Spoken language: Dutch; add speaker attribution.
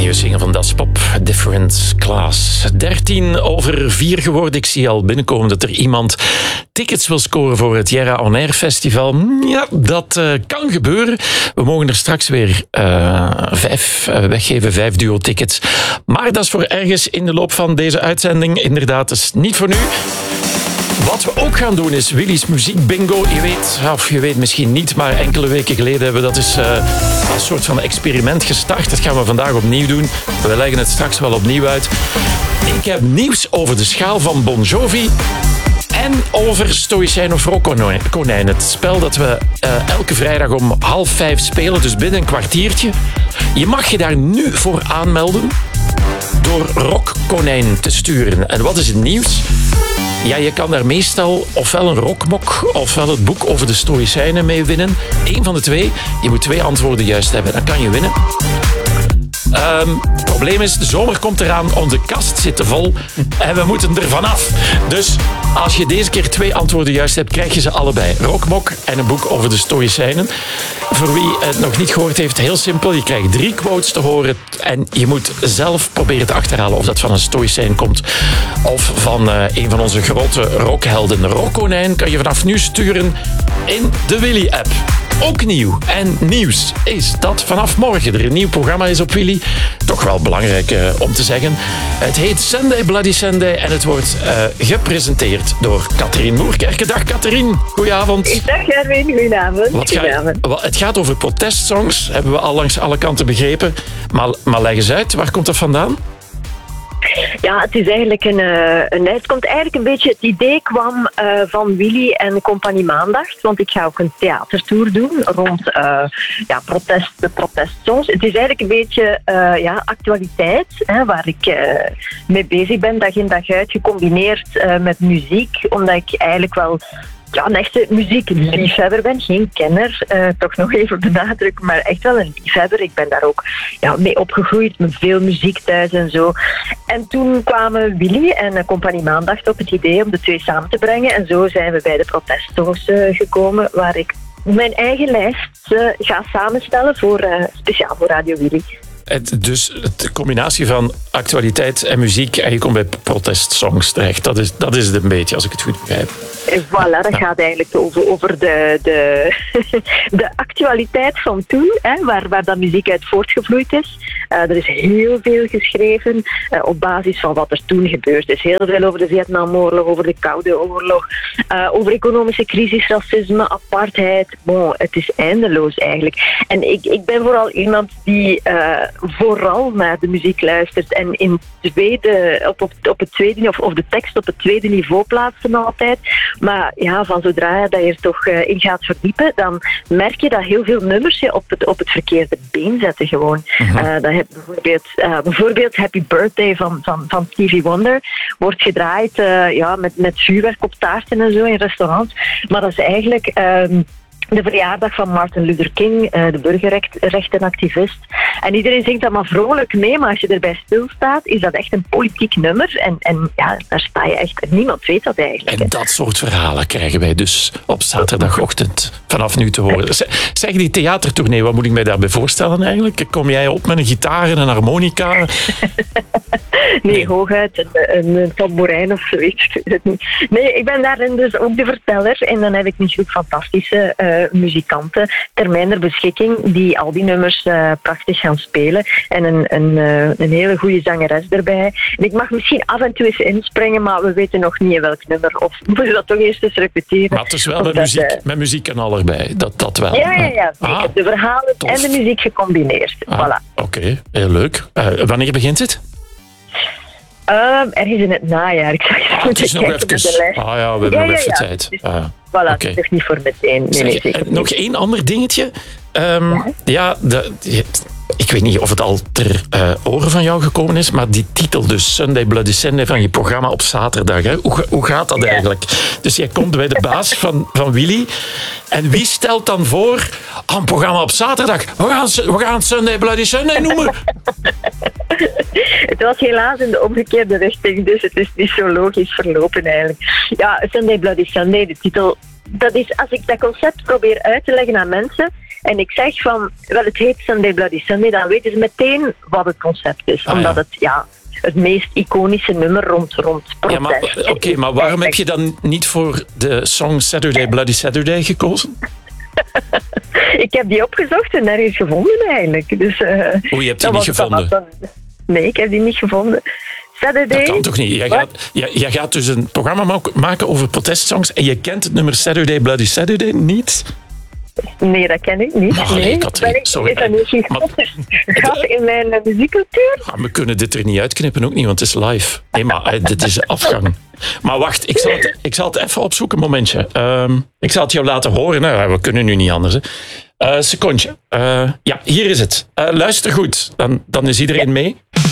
Speaker 1: nieuwe single van Das Pop, Different Class. 4:13 geworden. Ik zie al binnenkomen dat er iemand tickets wil scoren voor het Jera On Air Festival. Ja, dat kan gebeuren. We mogen er straks weer 5 weggeven, 5 duo-tickets. Maar dat is voor ergens in de loop van deze uitzending. Inderdaad, dat is niet voor nu. Wat we ook gaan doen is Willy's Muziek Bingo. Je weet misschien niet, maar enkele weken geleden hebben we dat eens als soort van experiment gestart. Dat gaan we vandaag opnieuw doen. We leggen het straks wel opnieuw uit. Ik heb nieuws over de schaal van Bon Jovi en over Stoïcijn of Rookkonijn. Het spel dat we elke vrijdag om 4:30 spelen, dus binnen een kwartiertje. Je mag je daar nu voor aanmelden door Rookkonijn te sturen. En wat is het nieuws? Ja, je kan daar meestal ofwel een rockmok ofwel het boek over de Stoïcijnen mee winnen. Eén van de twee. Je moet 2 antwoorden juist hebben. Dan kan je winnen. Het probleem is, de zomer komt eraan. Onze kast zit te vol en we moeten er vanaf. Dus als je deze keer 2 antwoorden juist hebt, krijg je ze allebei. Rockmok en een boek over de Stoïcijnen. Voor wie het nog niet gehoord heeft, heel simpel. Je krijgt 3 quotes te horen en je moet zelf proberen te achterhalen of dat van een Stoïcijn komt of van een van onze grote rockhelden. Rookkonijn kan je vanaf nu sturen in de Willy-app. Ook nieuw en nieuws is dat vanaf morgen er een nieuw programma is op Willy. Toch wel belangrijk om te zeggen. Het heet Sunday Bloody Sunday en het wordt gepresenteerd door Catherine Moerkerke. Dag Catherine, goedenavond.
Speaker 2: Dag Erwin, goedenavond.
Speaker 1: Het gaat over protestsongs, hebben we al langs alle kanten begrepen. Maar leg eens uit, waar komt dat vandaan?
Speaker 2: Ja, het is eigenlijk het komt eigenlijk een beetje, het idee kwam van Willy en Compagnie Maandacht, want ik ga ook een theatertour doen rond de protestsongs. Het is eigenlijk een beetje actualiteit, waar ik mee bezig ben, dag in dag uit, gecombineerd met muziek, omdat ik eigenlijk wel een echte muziekliefhebber ben, geen kenner, toch nog even benadrukken, maar echt wel een liefhebber. Ik ben daar ook mee opgegroeid, met veel muziek thuis en zo. En toen kwamen Willy en Compagnie Maandacht op het idee om de 2 samen te brengen. En zo zijn we bij de protestsongs gekomen, waar ik mijn eigen lijst ga samenstellen speciaal voor Radio Willy.
Speaker 1: Dus de combinatie van actualiteit en muziek en je komt bij protestsongs terecht. Dat is het een beetje, als ik het goed begrijp.
Speaker 2: En voilà, dat gaat eigenlijk over de actualiteit van toen, waar dat muziek uit voortgevloeid is. Er is heel veel geschreven op basis van wat er toen gebeurd is. Heel veel over de Vietnamoorlog, over de Koude Oorlog, over economische crisis, racisme, apartheid. Bon, het is eindeloos eigenlijk. En ik ben vooral iemand die vooral naar de muziek luistert en op het tweede of de tekst op het tweede niveau plaatsen altijd. Maar ja, van zodra je dat je er toch in gaat verdiepen, dan merk je dat heel veel nummers je op het verkeerde been zetten gewoon. Dat heb bijvoorbeeld Happy Birthday van Stevie Wonder wordt gedraaid met vuurwerk op taarten en zo in restaurants. Maar dat is eigenlijk de verjaardag van Martin Luther King, de burgerrechtenactivist. En iedereen zingt dat maar vrolijk mee, maar als je erbij stilstaat, is dat echt een politiek nummer. En daar sta je echt, niemand weet dat eigenlijk.
Speaker 1: En dat soort verhalen krijgen wij dus op zaterdagochtend vanaf nu te horen. Zeg, die theatertournee, wat moet ik mij daarbij voorstellen eigenlijk? Kom jij op met een gitaar en een harmonica?
Speaker 2: Nee, hooguit een tamboerijn of zoiets. Nee, ik ben daarin dus ook de verteller. En dan heb ik een groep fantastische muzikanten ter mijn beschikking die al die nummers prachtig gaan spelen. En een hele goede zangeres erbij. En ik mag misschien af en toe eens inspringen, maar we weten nog niet in welk nummer. Of moeten we dat toch eerst eens repeteren?
Speaker 1: Maar het is wel met muziek en al erbij. Dat wel.
Speaker 2: Ja. De verhalen tof. En de muziek gecombineerd. Voilà.
Speaker 1: Oké, heel leuk. Wanneer begint het?
Speaker 2: Ergens in het najaar. Ik zag
Speaker 1: het is nog even. We hebben nog even tijd.
Speaker 2: Voilà, het is nog niet voor meteen. Nee,
Speaker 1: nog 1 ander dingetje. Ik weet niet of het al ter oren van jou gekomen is, maar die titel dus, Sunday Bloody Sunday, van je programma op zaterdag. Hè? Hoe gaat dat eigenlijk? Dus jij komt bij de baas van Willy. En wie stelt dan voor, een programma op zaterdag? We gaan Sunday Bloody Sunday noemen.
Speaker 2: Het was helaas in de omgekeerde richting, dus het is niet zo logisch verlopen eigenlijk. Ja, Sunday Bloody Sunday, de titel, dat is, als ik dat concept probeer uit te leggen aan mensen, en ik zeg van, wel, het heet Sunday Bloody Sunday, dan weten ze meteen wat het concept is. Omdat het het meest iconische nummer rond protest.
Speaker 1: Ja, maar waarom heb je dan niet voor de song Saturday Bloody Saturday gekozen?
Speaker 2: Ik heb die opgezocht en nergens gevonden eigenlijk. Dus,
Speaker 1: je hebt die niet gevonden?
Speaker 2: Nee, ik heb die niet gevonden. Saturday.
Speaker 1: Dat kan toch niet? Jij gaat dus een programma maken over protestsongs en je kent het nummer Saturday Bloody Saturday niet?
Speaker 2: Nee, dat ken ik niet.
Speaker 1: Sorry.
Speaker 2: Is dat niet gat in mijn muziekcultuur?
Speaker 1: We kunnen dit er niet uitknippen, ook niet, want het is live. Nee, maar dit is de afgang. Maar wacht, ik zal het even opzoeken, een momentje. Ik zal het jou laten horen. Nou, we kunnen nu niet anders. Secondje. Ja, hier is het. Luister goed, dan is iedereen mee.